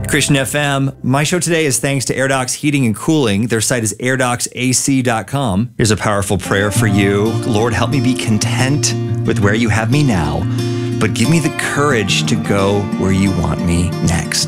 Christian FM. My show today is thanks to AirDocs Heating and Cooling. Their site is airdocsac.com. Here's a powerful prayer for you. Lord, help me be content with where you have me now, but give me the courage to go where you want me next.